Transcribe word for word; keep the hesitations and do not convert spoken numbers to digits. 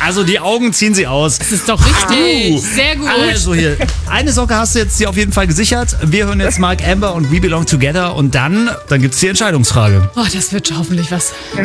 Also die Augen ziehen sie aus. Das ist doch richtig. Uh. Sehr gut. Also hier, eine Socke hast du jetzt hier auf jeden Fall gesichert. Wir hören jetzt Mark Amber und We Belong Together und dann, dann gibt's die Entscheidungsfrage. Oh, das wird hoffentlich was.